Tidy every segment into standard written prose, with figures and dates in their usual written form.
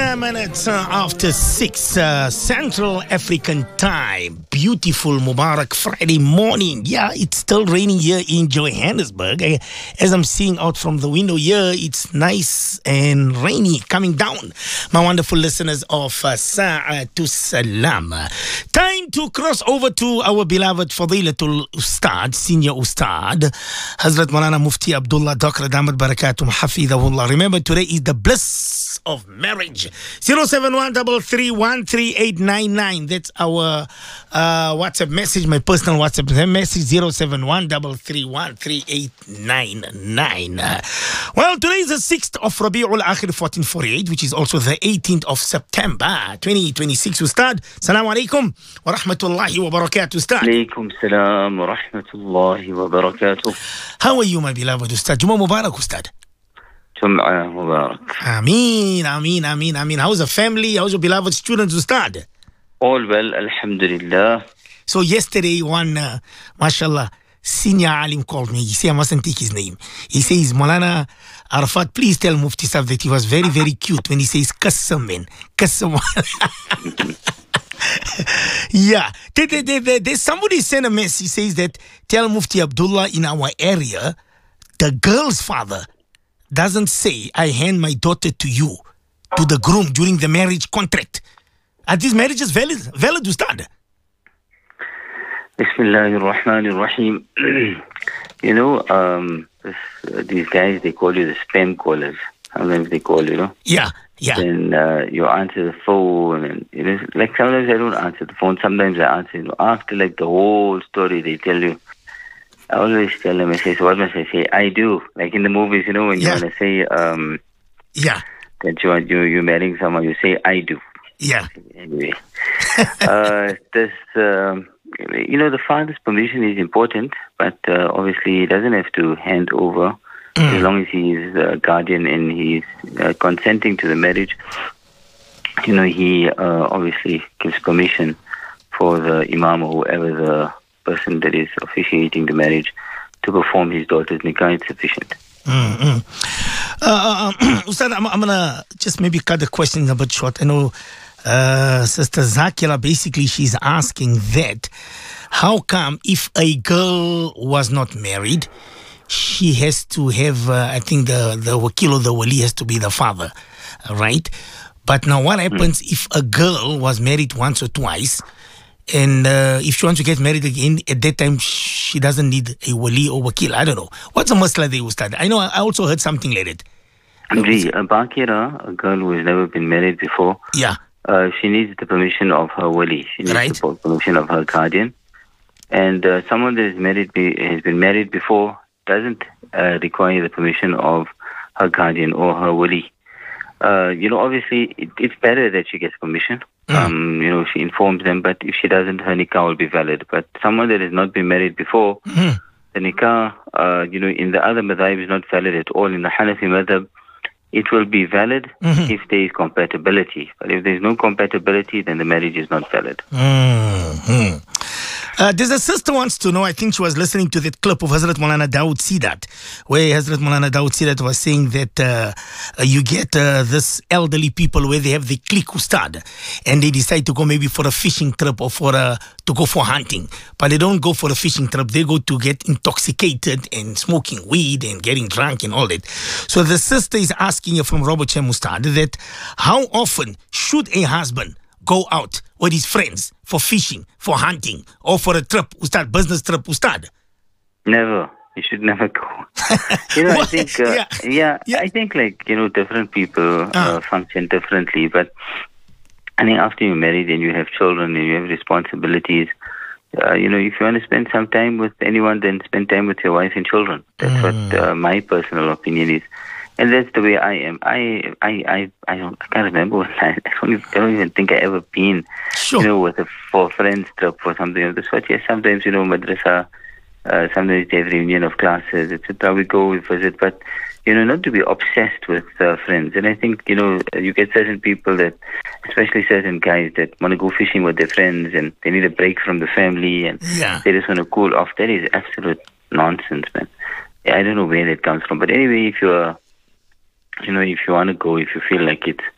minutes after 6 Central African time. Beautiful Mubarak Friday morning. Yeah, it's still raining here in Johannesburg. As I'm seeing out from the window here, it's nice and rainy coming down. My wonderful listeners of Sa'atu Salam. Time to cross over to our beloved Fadilatul Ustad, Senior Ustad, Hazrat Maulana Mufti Abdullah Dr. Damat Barakatum Hafidahullah. Remember, today is the bliss of marriage. 07133138899. That's our WhatsApp message, my personal WhatsApp message, 07133138899. Well, today is the 6th of Rabi'ul Akhir 1448, which is also the 18th of September 2026. Ustad, Assalamu alaikum wa rahmatullahi wa barakatuh. Ustad. Alaikum salam wa rahmatullahi wa barakatuh. How are you, my beloved Ustad? Juma Mubarak, Ustad. Jum'ah Mubarak. Ameen, ameen, ameen, ameen. How's the family? How's your beloved students, Ustad? All well, alhamdulillah. So yesterday, one, mashallah, senior alim called me. He said I mustn't take his name. He says, Maulana Arafat, please tell Mufti Sahib that he was very, very cute when he says Qassam, man. Qassam. Yeah. There's somebody sent a message. He says that tell Mufti Abdullah in our area, the girl's father doesn't say, I hand my daughter to you, to the groom during the marriage contract. Are these marriages valid, Ustad? Bismillahir Rahmanir Rahim. You know, these guys, they call you the spam callers. Sometimes they call, you know. Yeah. Then you answer the phone, and you know, like sometimes I don't answer the phone. Sometimes I answer, you know, after like the whole story they tell you. I always tell them, I say, so what must I say? I do. Like in the movies, you know, when you want to say that you're marrying someone, you say, I do. Yeah. Anyway. You know, the father's permission is important, but obviously he doesn't have to hand over as long as he is a guardian and he's consenting to the marriage. You know, he obviously gives permission for the imam or whoever the person that is officiating the marriage to perform his daughter's nikah. It's sufficient. Ustad, I'm going to just maybe cut the question a bit short. I know Sister Zakira, basically she's asking that how come if a girl was not married, she has to have, I think the wakil or the wali has to be the father, right? But now what happens if a girl was married once or twice, and if she wants to get married again, at that time she doesn't need a wali or wakil? I don't know. What's the masla they will start? I know I also heard something like that. A bakira, a girl who has never been married before, she needs the permission of her wali. She needs the permission of her guardian. And someone that has been married before doesn't require the permission of her guardian or her wali. You know, obviously, it's better that she gets permission. You know, she informs them, but if she doesn't, her nikah will be valid. But someone that has not been married before, the nikah, you know, in the other madhab is not valid at all. In the Hanafi madhab, it will be valid if there is compatibility. But if there is no compatibility, then the marriage is not valid. There's a sister wants to know, I think she was listening to that clip of Hazrat Maulana Dawood Sidat, where Hazrat Maulana Dawood Sidat was saying that you get this elderly people where they have the clique ustad, and they decide to go maybe for a fishing trip or to go for hunting. But they don't go for a fishing trip. They go to get intoxicated and smoking weed and getting drunk and all that. So the sister is asking you from Robert Chem Ustad that how often should a husband go out with his friends for fishing, for hunting, or for a trip, Ustad, business trip, Ustad? Never. You should never go. You know, I think, I think like, you know, different people function differently. But I think after you're married and you have children and you have responsibilities, you know, if you want to spend some time with anyone, then spend time with your wife and children. That's what my personal opinion is. And that's the way I am. I can't remember. I don't even think I ever been, you know, with for friends trip or something of the sort. Yes, sometimes, you know, madrasa, sometimes they have reunion of classes, etc. We go, we visit, but, you know, not to be obsessed with friends. And I think, you know, you get certain people that, especially certain guys that want to go fishing with their friends and they need a break from the family and they just want to cool off. That is absolute nonsense, man. I don't know where that comes from. But anyway, if you're, you know, if you want to go, if you feel like it's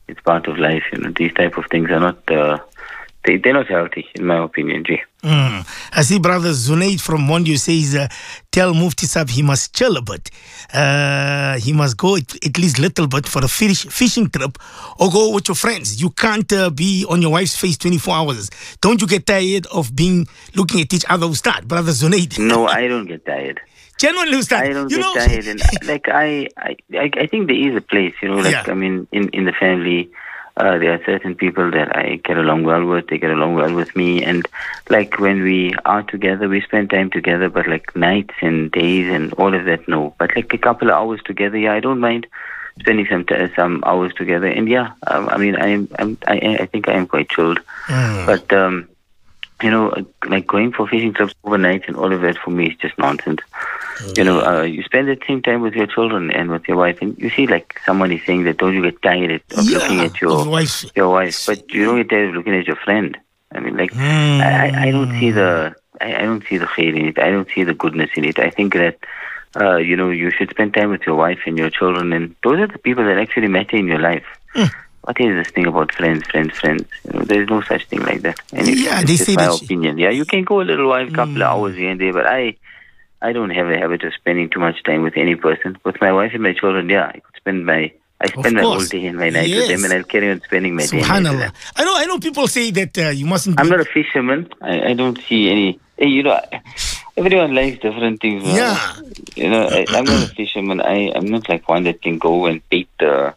It's part of life. These type of things are not. They're not healthy, in my opinion, G. I see Brother Zunaid from Mondio says, tell Mufti Sab he must chill a bit. He must go at least little bit for a fishing trip or go with your friends. You can't be on your wife's face 24 hours. Don't you get tired of looking at each other, Ustad? Brother Zunaid. No, I don't get tired. Genuinely, Ustad. I don't get tired. And, I think there is a place, I mean, in the family, there are certain people that I get along well with. They get along well with me. And like when we are together, we spend time together. But like nights and days and all of that, no. But like a couple of hours together, I don't mind spending some hours together. And I mean, I think I am quite chilled. But like going for fishing trips overnight and all of that for me is just nonsense. You spend the same time with your children and with your wife, and you see, like someone is saying that, don't you get tired of looking at your wife, but you don't get tired of looking at your friend. I mean, like I don't see the khair in it. I don't see the goodness in it. I think that you should spend time with your wife and your children, and those are the people that actually matter in your life. What is this thing about friends? There's no such thing like that. And they say my opinion. You can go a little while, couple of hours here and there, but I don't have a habit of spending too much time with any person. With my wife and my children, I could spend my whole day and my night with them, and I'll carry on spending my day. Subhanallah. I know people say that you mustn't. I'm not a fisherman. I don't see any. Everyone likes different things. I'm not a fisherman. I'm not like one that can go and bait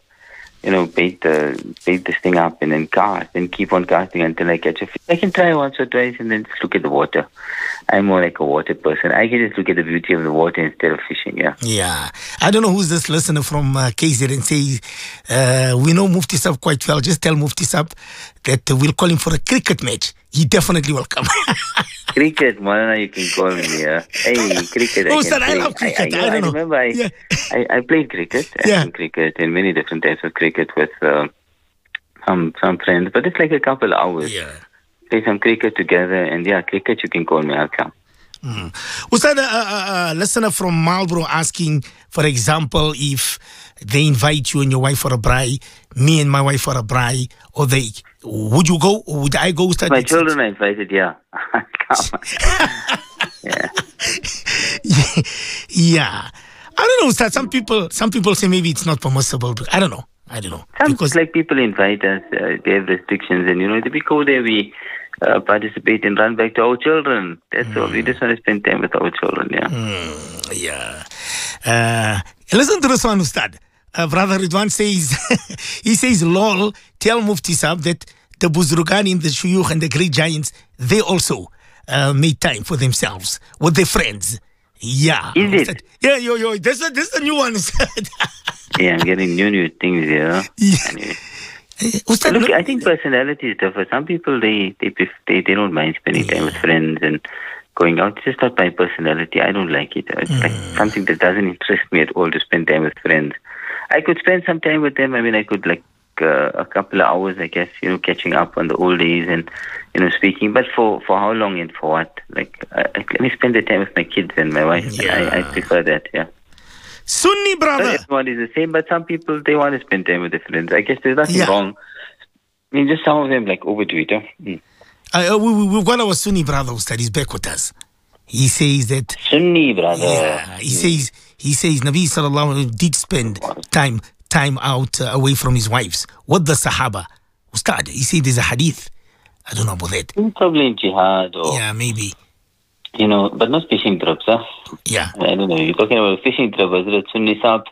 this thing up and then cast and keep on casting until I catch a fish. I can try once or twice and then just look at the water. I'm more like a water person. I can just look at the beauty of the water instead of fishing, Yeah. I don't know who's this listener from KZ and says, we know Mufti Sab quite well. Just tell Mufti Sab that we'll call him for a cricket match. He definitely will come. Cricket, Malana, you can call me, Hey, cricket. I love cricket. I don't know. Remember, I played cricket. Cricket and many different types of cricket with some friends. But it's like a couple hours. Play some cricket together, and cricket, you can call me, I'll come. Was that a listener from Marlborough asking, for example, if they invite you and your wife for a braai, me and my wife for a braai, or would you go, or would I go? My children are invited, Come. I don't know, Ustad. Some people say maybe it's not permissible. But I don't know. Because like people invite us, they have restrictions, and we go there, we participate and run back to our children. That's all. We just want to spend time with our children. Listen to this one, Ustad. Brother Ridwan says, he says, lol, tell Mufti Sab that the Buzrugani, the Shuyukh and the great giants, they also made time for themselves with their friends. Yeah. Is it? Yeah, this is the new one. I'm getting new things here. Anyway. Look, I think personality is different. Some people, they don't mind spending time with friends and going out. It's just not my personality. I don't like it. It's like something that doesn't interest me at all to spend time with friends. I could spend some time with them. I mean, I could like a couple of hours, I guess, catching up on the old days and, speaking. But for how long and for what? Like, let me spend the time with my kids and my wife. I prefer that, Sunni brother. Not everyone is the same, but some people, they want to spend time with their friends. I guess there's nothing wrong. I mean, just some of them like over Twitter. We've got our Sunni brother that is back with us. He says that Sunni brother. Yeah, he says Nabi sallallahu alaihi wasallam did spend time out away from his wives. What the Sahaba? Ustad, he said there's a hadith. I don't know about that. Probably in jihad or maybe. But not fishing trips, huh? Yeah. I don't know. You're talking about a fishing trip, is it Sunni Sab?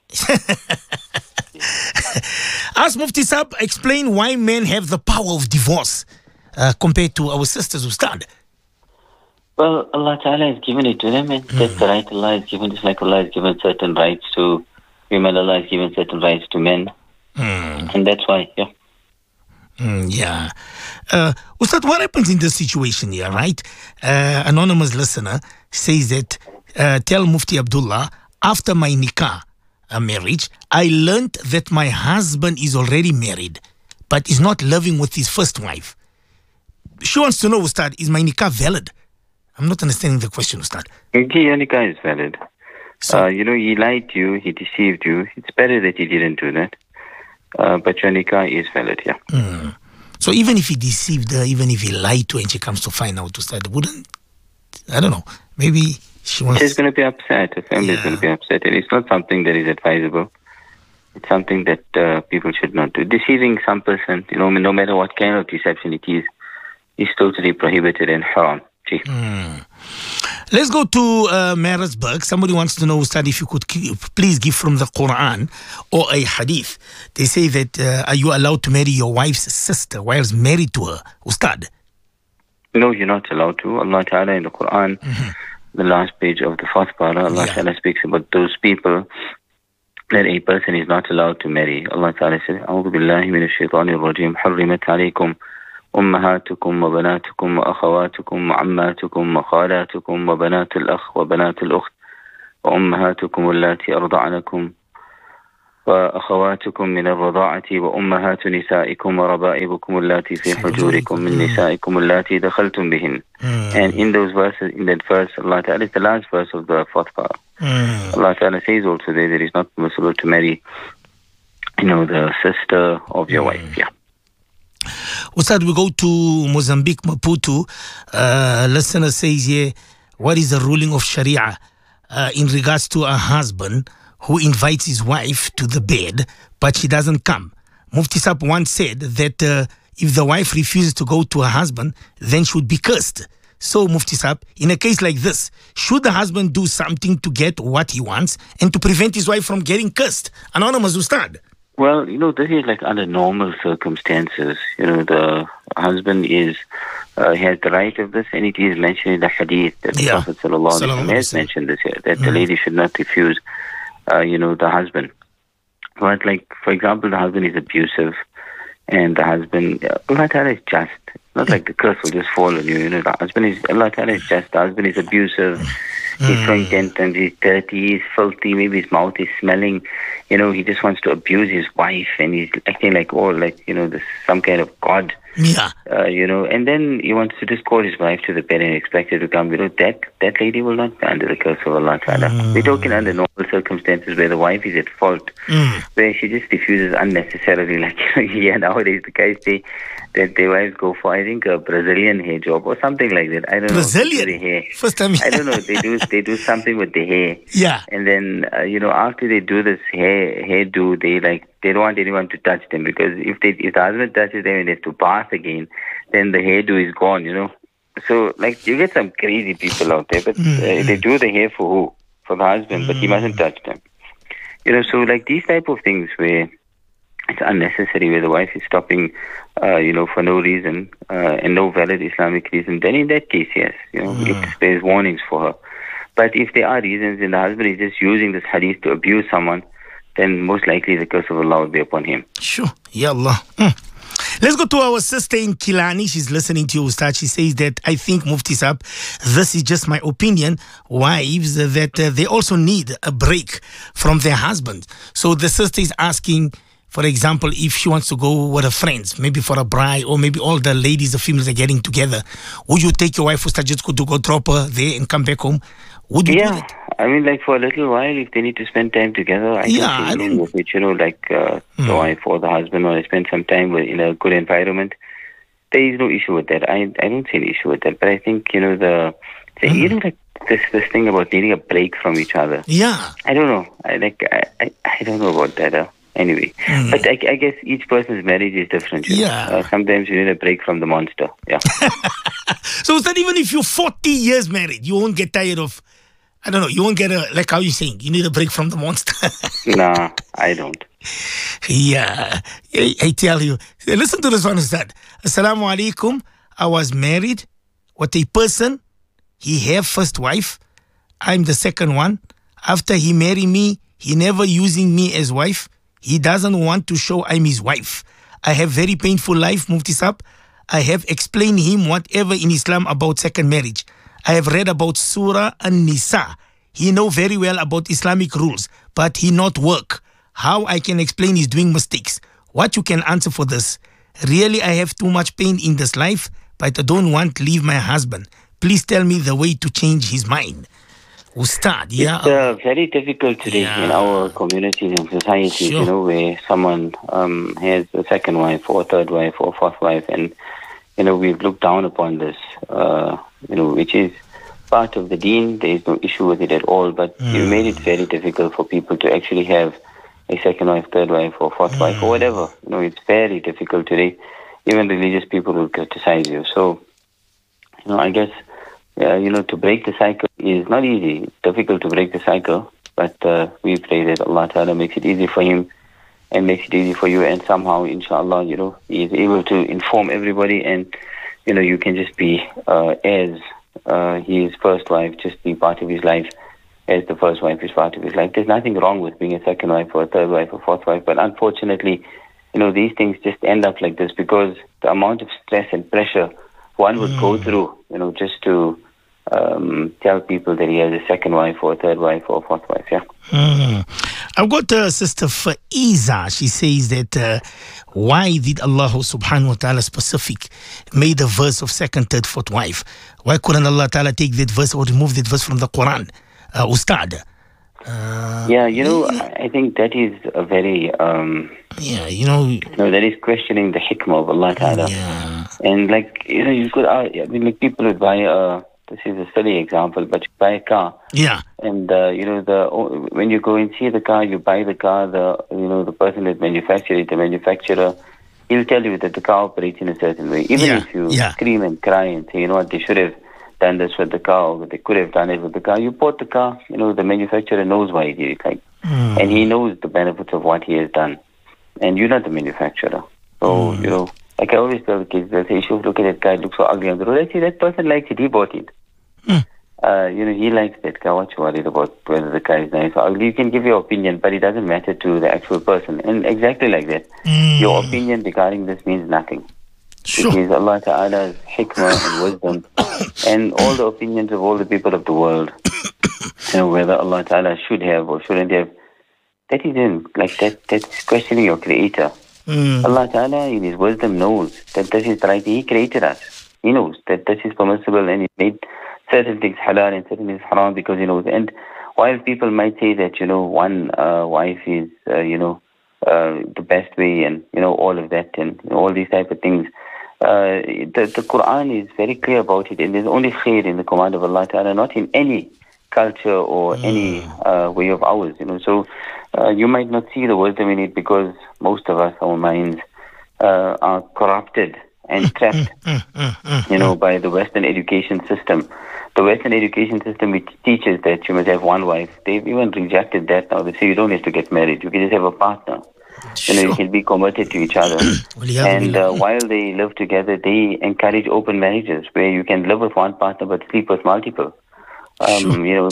Ask Mufti Sab, explain why men have the power of divorce compared to our sisters, Ustad. Well, Allah Ta'ala has given it to them, and that's the right Allah has given. Just like Allah has given certain rights to women, Allah has given certain rights to men. And that's why, Ustad, what happens in this situation here, right? Anonymous listener says that, tell Mufti Abdullah, after my nikah marriage, I learned that my husband is already married, but is not living with his first wife. She wants to know, Ustad, is my nikah valid? I'm not understanding the question, Ustad. Your nikah is valid. So, he lied to you, he deceived you. It's better that he didn't do that. but your nikah is valid, yeah. So even if he deceived her, even if he lied to her and she comes to find out to start, I don't know, maybe she's going to be upset. Her family is going to be upset. And it's not something that is advisable. It's something that people should not do. Deceiving some person, no matter what kind of deception it is totally prohibited and haram. Let's go to Maritzburg. Somebody wants to know, Ustad, if you could please give from the Quran or a hadith. They say that are you allowed to marry your wife's sister whilst married to her, Ustad? No, you're not allowed to. Allah Ta'ala in the Quran, the last page of the fourth parah, Allah Ta'ala speaks about those people that a person is not allowed to marry. Allah Ta'ala says, أعوذ بالله من الشيطان الرجيم حرمت عليكم أمهاتكم وبناتكم وأخواتكم وعماتكم وخالاتكم وبنات الأخ وبنات الأخت وأمهاتكم اللاتي أرضعنكم وأخواتكم من الرضاعة وأمهات نسائكم وربائبكم اللاتي في حجوركم من نسائكم اللاتي دخلتم بهن. And in those verses, in that verse, Allah Ta'ala is the last verse of the fourth parah. Allah Ta'ala says also that it is not possible to marry, the sister of your wife. Yeah. Ustad, we go to Mozambique, Maputo. Listener says here, what is the ruling of Sharia in regards to a husband who invites his wife to the bed, but she doesn't come? Mufti Sahib once said that if the wife refuses to go to her husband, then she would be cursed. So, Mufti Sahib, in a case like this, should the husband do something to get what he wants and to prevent his wife from getting cursed? Anonymous Ustad. Well, this is like under normal circumstances. The husband has the right of this, and it is mentioned in the hadith that the Prophet ﷺ has mentioned this here, that the lady should not refuse, the husband. But like, for example, the husband is abusive, and the husband, Allah Ta'ala is just. Not like the curse will just fall on you. The husband is, Allah Ta'ala is just. The husband is abusive. He's throwing tantrums, he's dirty, he's filthy, maybe his mouth is smelling. He just wants to abuse his wife, and he's acting like, this some kind of god. Yeah. And then he wants to just call his wife to the bed and expect her to come. That lady will not be under the curse of Allah Ta'ala. We're talking under normal circumstances where the wife is at fault, where she just refuses unnecessarily, nowadays the guys say that their wives go for, I think, a Brazilian hair job or something like that. I don't know. Brazilian? Hair. First time. I don't know. They do something with the hair. Yeah. And then, after they do this hairdo, they don't want anyone to touch them, because if the husband touches them and they have to bath again, then the hairdo is gone, So, you get some crazy people out there, but they do the hair for who? For the husband, but he mustn't touch them. So these type of things where it's unnecessary, where the wife is stopping, for no reason and no valid Islamic reason, then in that case, yes, there's warnings for her. But if there are reasons and the husband is just using this hadith to abuse someone, then most likely the curse of Allah will be upon him. Sure. Ya Allah. Let's go to our sister in Kilani. She's listening to you, Ustad. She says that, I think, Mufti Sahib, this is just my opinion, wives, that they also need a break from their husbands. So the sister is asking, for example, if she wants to go with her friends, maybe for a bride, or maybe all the ladies, the females are getting together, would you take your wife, Ustad, just to go drop her there and come back home? Would you do that? I mean, for a little while, if they need to spend time together, I don't see with which, the wife or the husband, or spend some time in a good environment, there is no issue with that. I don't see an issue with that. But I think, this thing about needing a break from each other. Yeah. I don't know. I don't know about that. Anyway, but I guess each person's marriage is different. Sometimes you need a break from the monster. Yeah. So it's not even if you're 40 years married, you won't get tired of, I don't know, you won't get like how you're saying, you need a break from the monster. Nah, I don't. Yeah. I tell you. Listen to this one, Ustad. Assalamu alaikum. I was married with a person. He have first wife. I'm the second one. After he married me, he never using me as wife. He doesn't want to show I'm his wife. I have very painful life, Mufti Sahib. I have explained him whatever in Islam about second marriage. I have read about Surah An-Nisa. He know very well about Islamic rules, but he not work. How I can explain he's doing mistakes? What you can answer for this? Really, I have too much pain in this life, but I don't want to leave my husband. Please tell me the way to change his mind. Ustad, It's very difficult today in our communities and societies, where someone has a second wife or third wife or fourth wife, and we've looked down upon this, which is part of the deen. There is no issue with it at all, but you made it very difficult for people to actually have a second wife, third wife, or fourth wife, or whatever. It's very difficult today. Even religious people will criticize you. So, I guess, to break the cycle is not easy. It's difficult to break the cycle, but we pray that Allah Ta'ala makes it easy for him and makes it easy for you, and somehow, inshallah, he is able to inform everybody, and, you can just be as his first wife, just be part of his life as the first wife is part of his life. There's nothing wrong with being a second wife or a third wife or fourth wife, but unfortunately, these things just end up like this because the amount of stress and pressure one would go through, just to tell people that he has a second wife or a third wife or a fourth wife, I've got Sister Faiza. She says that why did Allah subhanahu wa ta'ala specific made a verse of second, third, fourth wife? Why couldn't Allah Ta'ala take that verse or remove that verse from the Quran? Ustad. I think that is a very, that is questioning the hikmah of Allah Ta'ala. Yeah. And you could, people would buy this is a silly example, but you buy a car. Yeah. And, when you go and see the car, you buy the car, the person that manufactured it, the manufacturer, he'll tell you that the car operates in a certain way. Even if you scream and cry and say, they should have done this with the car, or they could have done it with the car. You bought the car, the manufacturer knows why he did it, and he knows the benefits of what he has done. And you're not the manufacturer. So, like I always tell the kids, they'll say, you should look at that guy, it looks so ugly on the road. I say, that person likes it, he bought it. He likes that car. What you worried about whether the car is nice or ugly? You can give your opinion, but it doesn't matter to the actual person. And exactly like that, your opinion regarding this means nothing. It means Allah Ta'ala's hikmah and wisdom, and all the opinions of all the people of the world, whether Allah Ta'ala should have or shouldn't have, that isn't that's questioning your creator. Allah Ta'ala in his wisdom knows that this is right. He created us. He knows that this is permissible, and he made certain things halal and certain things haram because he knows. And while people might say that, one wife is, the best way, and, all of that, and all these type of things, the Quran is very clear about it, and there's only khair in the command of Allah Ta'ala, not in any culture or any way of ours, So you might not see the wisdom in it because most of us, our minds, are corrupted and trapped, by the Western education system. The Western education system, which teaches that you must have one wife, they've even rejected that now. They say you don't have to get married. You can just have a partner. You can be committed to each other. And while they live together, they encourage open marriages where you can live with one partner but sleep with multiple. They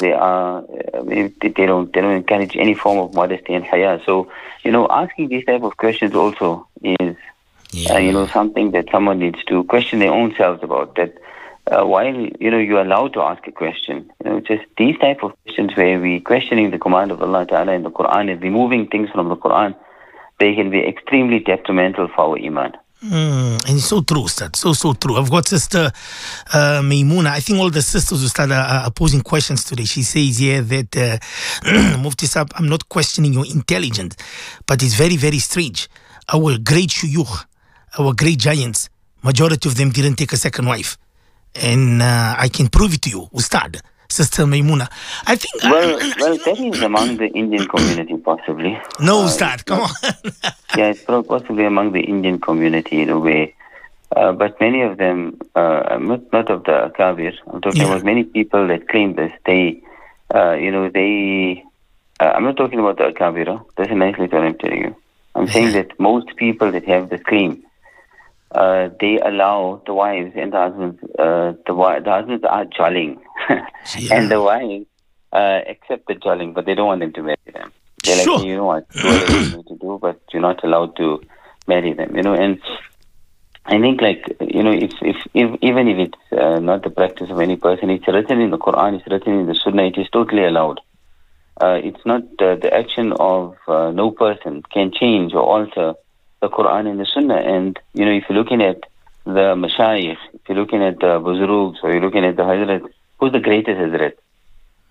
don't encourage any form of modesty and haya. So, asking these type of questions also is, something that someone needs to question their own selves about. That while, you're allowed to ask a question, just these type of questions where we questioning the command of Allah Ta'ala in the Quran and removing things from the Quran, they can be extremely detrimental for our iman. And it's so true, Ustad. So true. I've got Sister Maimuna. I think all the sisters who started are posing questions today. She says here that Mufti Saab, I'm not questioning your intelligence, but it's very, very strange. Our great shuyukh, our great giants, majority of them didn't take a second wife. And I can prove it to you, Ustad. Sister Maimuna. I think... Well, that is among the Indian community, possibly. No, Ustad, come on. It's possibly among the Indian community in a way. But many of them, not of the Akabir, I'm talking about many people that claim this. They, I'm not talking about the Akabir. That's a nice little I'm telling you. I'm saying that most people that have this claim, they allow the wives and the husbands, the husbands are jolling. And the wives accept the jolling, but they don't want them to marry them. They're like, you know what, do whatever you need to do, but you're not allowed to marry them, And I think, if even if it's not the practice of any person, it's written in the Quran, it's written in the Sunnah, it is totally allowed. It's not the action of no person can change or alter the Quran and the Sunnah. And, if you're looking at the Mashayikh, if you're looking at the Buzrugs, or you're looking at the Hazrat, who's the greatest Hazrat?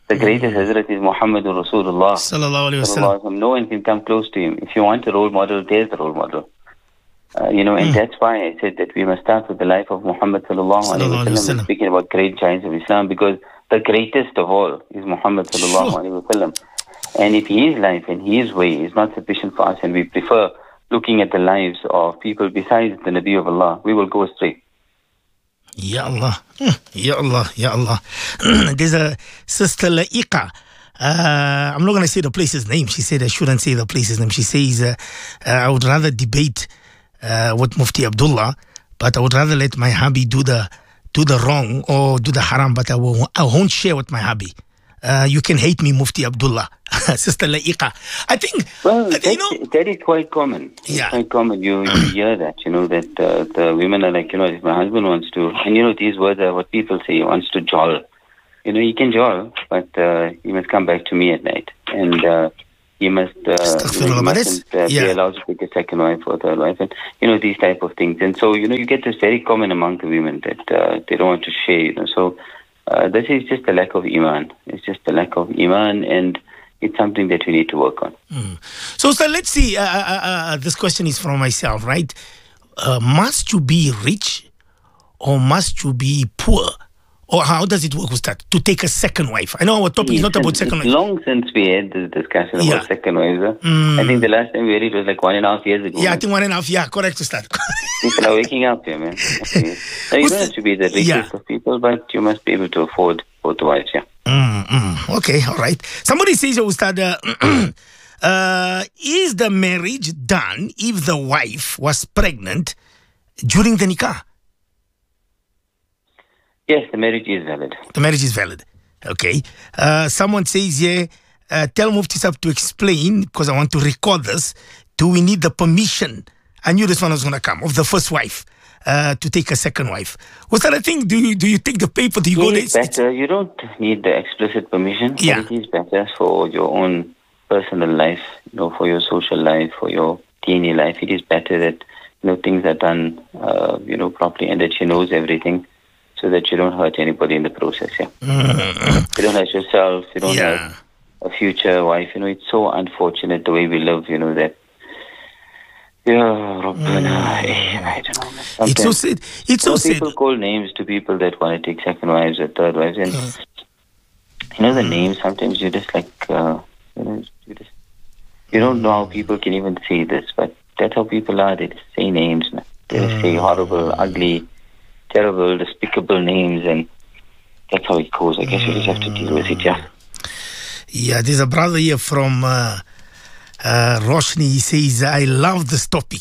The greatest Hazrat is Muhammadur Rasulullah. Sallallahu Alaihi Wasallam. No one can come close to him. If you want a role model, there's the role model. And that's why I said that we must start with the life of Muhammad Sallallahu Alaihi Wasallam. Speaking about great giants of Islam, because the greatest of all is Muhammad Sallallahu Alaihi Wasallam. And if his life and his way is not sufficient for us, and we prefer looking at the lives of people besides the Nabi of Allah, we will go astray. Ya Allah, Ya Allah, Ya Allah. There's a sister Laika. I'm not going to say the place's name. She said I shouldn't say the place's name. She says, I would rather debate with Mufti Abdullah, but I would rather let my hubby do the wrong or do the haram, but I won't share with my hubby. You can hate me, Mufti Abdullah. Sister Laika. I think, that is quite common. Yeah. It's quite common. You hear that, that the women are like, if my husband wants to, and these words are what people say, he wants to jowl. He can jowl, but he must come back to me at night. And he mustn't be allowed to take a second wife or third wife, and these type of things. And so, you get this very common among the women that they don't want to share, So this is just a lack of iman. It's just a lack of iman, and it's something that we need to work on. So, sir, let's see. This question is from myself, right? Must you be rich or must you be poor? Or how does it work with that? To take a second wife? I know our topic is not about second wife. It's long since we had this discussion about second wives. I think the last time we had it was like 1.5 years ago. Yeah, I think 1.5 years. Correct to start. People are waking up here, man. Okay. So you don't have to be the richest of people, but you must be able to afford both wives, Okay, all right. Somebody says, Ustad, is the marriage done if the wife was pregnant during the nikah? Yes, the marriage is valid. The marriage is valid. Okay. Someone says here, tell Mufti Sahib to explain, because I want to record this, do we need the permission? I knew this one was going to come, of the first wife to take a second wife. Was that a thing? Do you take the paper? Do you go there? Better. You don't need the explicit permission. Yeah. But it is better for your own personal life, for your social life, for your teeny life. It is better that, things are done, properly, and that she knows everything, so that you don't hurt anybody in the process, You don't hurt yourself, you don't hurt a future wife. It's so unfortunate the way we live, that. I don't know. It's so sad. It's so sad. People call names to people that want to take second wives or third wives. And, the names, sometimes you just like, you don't know how people can even say this, but that's how people are. They just say names, man. They just say horrible, ugly, terrible, despicable names, and that's how it goes. I guess you just have to deal with it, Yeah, there's a brother here from Roshni. He says, I love this topic.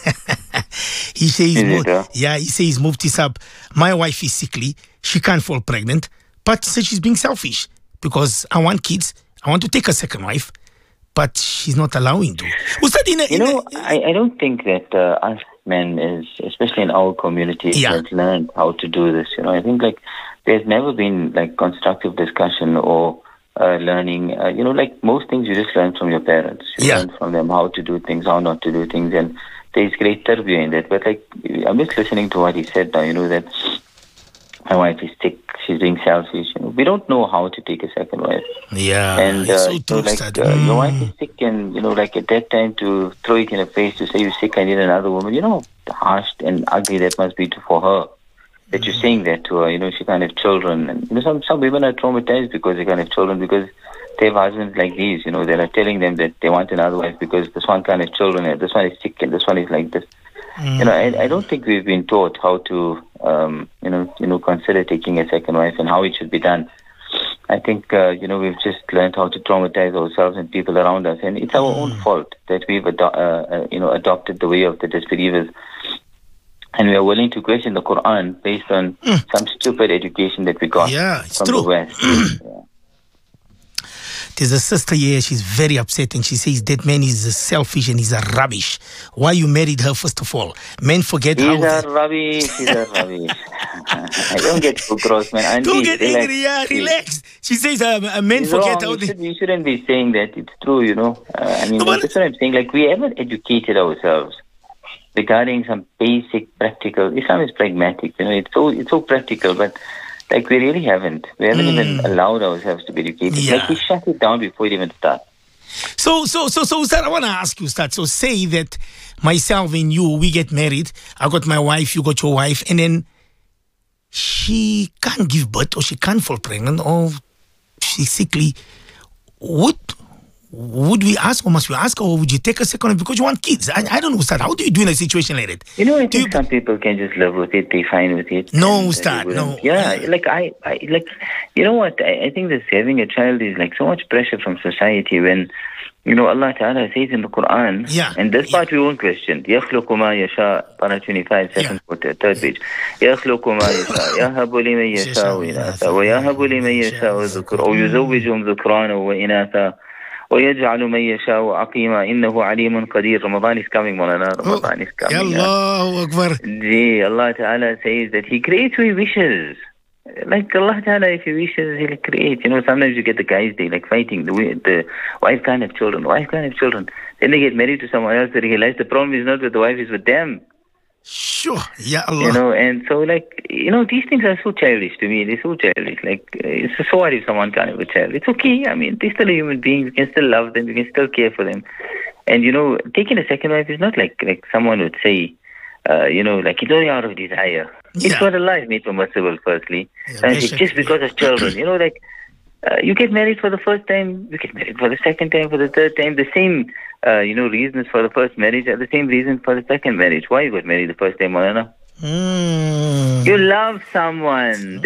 He says, Mufti Sahib, my wife is sickly. She can't fall pregnant, but says she's being selfish because I want kids. I want to take a second wife, but she's not allowing to. Was that I don't think that us men, especially in our community, have learned how to do this. I think there's never been constructive discussion or learning. Like most things, you just learn from your parents. You learn from them how to do things, how not to do things, and there's great tarbiyah in that. But I'm just listening to what he said now. That my wife is sick. She's being selfish. We don't know how to take a second wife. Yeah, and your wife is sick, and at that time to throw it in her face to say you're sick, I need another woman. Harsh and ugly that must be for her. That you're saying that to her. She can't have children, and some women are traumatized because they can't have children because they have husbands like these. They are telling them that they want another wife because this one can't have children, and this one is sick, and this one is like this. I don't think we've been taught how to, consider taking a second wife and how it should be done. I think, we've just learned how to traumatize ourselves and people around us. And it's our own fault that we've, adopted the way of the disbelievers. And we are willing to question the Quran based on some stupid education that we got from the West. There's a sister here, she's very upset, and she says that man is selfish and he's a rubbish. Why you married her, first of all? Men forget he's a rubbish. I don't get too gross, man. Don't get angry, relax. She says men forget how they... You shouldn't be saying that. It's true, that's what I'm saying. We haven't educated ourselves regarding some basic practical... Islam is pragmatic, it's so practical, but... Like, we really haven't. We haven't even allowed ourselves to be educated. Yeah. Like, we shut it down before it even starts. So, Ustad, I want to ask you, Ustad. So, say that myself and you, we get married. I got my wife, you got your wife, and then she can't give birth, or she can't fall pregnant, or she's sickly. Would we ask, or must we ask, or would you take a second because you want kids? I don't know, Ustad. How do you do in a situation like that? You know, I think some people can just live with it. They're fine with it. No, Ustad, no. Yeah, like I like, you know what? I think this having a child is like so much pressure from society when, you know, Allah Ta'ala says in the Quran, and this part we won't question. يَخْلُقُ مَا يَشَاءُ, Para 25, second quarter, third page. يَخْلُقُ مَا يَشَاءُ يَهَبُ لِمَن يَشَاءُ إِنَاثًا وَيَهَبُ لِمَن يَشَاءُ الذُّكُرَ أَوْ يُزَوِّجُهُم ذُكْرَانًا وَإِنَاثًا وَيَجْعَلُ مَن يَشَاءُ عَقِيمًا إِنَّهُ عَلِيمٌ قَدِيرٌ. Ramadan is coming, Maulana. Ramadan is coming. Allahu Akbar. Allah Ta'ala says that He creates who He wishes. Like Allah Ta'ala, if He wishes, He'll create. You know, sometimes you get the guys, they like fighting. The wife can't have children. The wife can't have children. Then they get married to someone else. They realize the problem is not with the wife, it's with them. Sure, yeah, Allah. You know, and so like, you know, these things are so childish to me. They're so childish. Like, it's so hard if someone can't have a child. It's okay. I mean, they're still a human being. You can still love them. You can still care for them. And, you know, taking a second wife is not like someone would say, you know, like it's only out of desire. It's what Allah is made permissible, firstly. And it's just because of children. You know, like, you get married for the first time, you get married for the second time, for the third time. The same, you know, reasons for the first marriage are the same reasons for the second marriage. Why you got married the first time, Maulana? You love someone.